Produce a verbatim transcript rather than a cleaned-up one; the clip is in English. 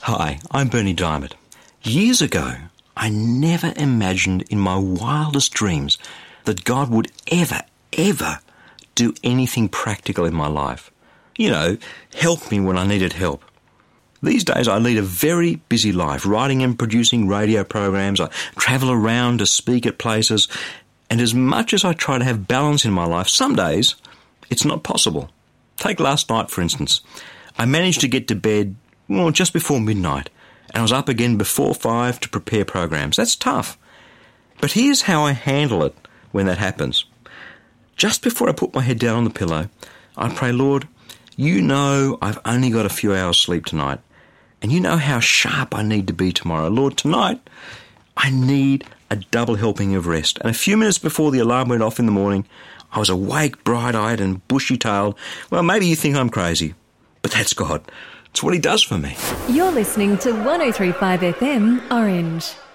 Hi, I'm Bernie Diamond. Years ago, I never imagined in my wildest dreams that God would ever, ever do anything practical in my life. You know, help me when I needed help. These days I lead a very busy life, writing and producing radio programs. I travel around to speak at places, and as much as I try to have balance in my life, some days it's not possible. Take last night, for instance. I managed to get to bed, well, just before midnight, and I was up again before five to prepare programs. That's tough. But here's how I handle it when that happens. Just before I put my head down on the pillow, I pray, Lord, you know I've only got a few hours sleep tonight, and you know how sharp I need to be tomorrow. Lord, tonight I need a double helping of rest. And a few minutes before the alarm went off in the morning, I was awake, bright-eyed and bushy-tailed. Well, maybe you think I'm crazy, but that's God. It's what he does for me. You're listening to one oh three point five F M Orange.